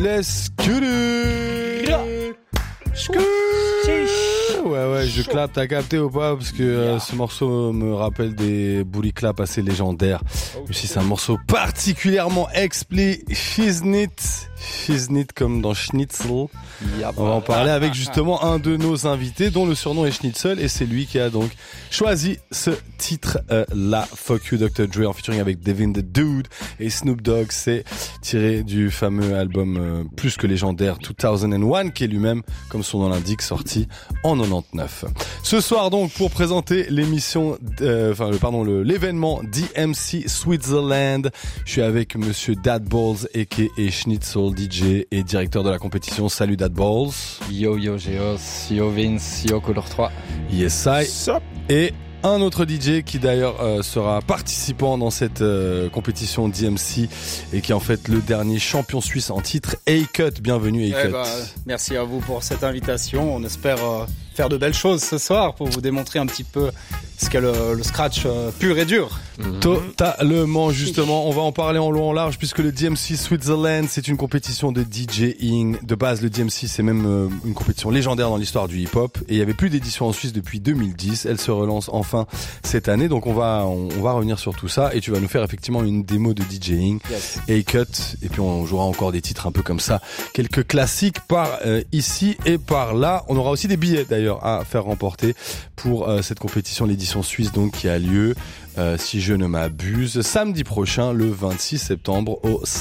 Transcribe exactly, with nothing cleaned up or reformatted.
let's get it. Ouais ouais, je clappe, t'as capté ou pas? Parce que euh, ce morceau me rappelle des bully claps assez légendaires. Aussi c'est un morceau particulièrement explicit, Shiznit comme dans Schnitzel. On va en parler avec justement un de nos invités dont le surnom est Schnitzel et c'est lui qui a donc choisi ce titre euh, là, Fuck You docteur Dre en featuring avec Devin the Dude et Snoop Dogg. C'est tiré du fameux album euh, plus que légendaire deux mille un qui est lui-même, comme son nom l'indique, sorti en quatre-vingt-dix-neuf. Ce soir donc pour présenter l'émission, euh, enfin le pardon le l'événement D M C Switzerland, je suis avec Monsieur Dad Balls aka Schnitzel, D J et directeur de la compétition. Salut Dad Balls. Yo yo Geos, yo Vince, yo Couleur trois. Yes I. Sup. Et un autre D J qui d'ailleurs euh, sera participant dans cette euh, compétition D M C et qui est en fait le dernier champion suisse en titre, A-Cut. Bienvenue A-Cut. Eh bah, merci à vous pour cette invitation. On espère euh, faire de belles choses ce soir pour vous démontrer un petit peu ce qu'est le, le scratch euh, pur et dur. Mmh. Totalement, justement. On va en parler en long en large puisque le D M C Switzerland, c'est une compétition de DJing. De base, le D M C, c'est même euh, une compétition légendaire dans l'histoire du hip-hop. Et il y avait plus d'édition en Suisse depuis deux mille dix. Elle se relance enfin cette année. Donc on va, on, on va revenir sur tout ça et tu vas nous faire effectivement une démo de DJing. Yes. A-Cut. Et puis on jouera encore des titres un peu comme ça. Quelques classiques par euh, ici et par là. On aura aussi des billets d'ailleurs à faire remporter pour euh, cette compétition, l'édition suisse donc qui a lieu, euh, si je ne m'abuse, samedi prochain, le vingt-six septembre au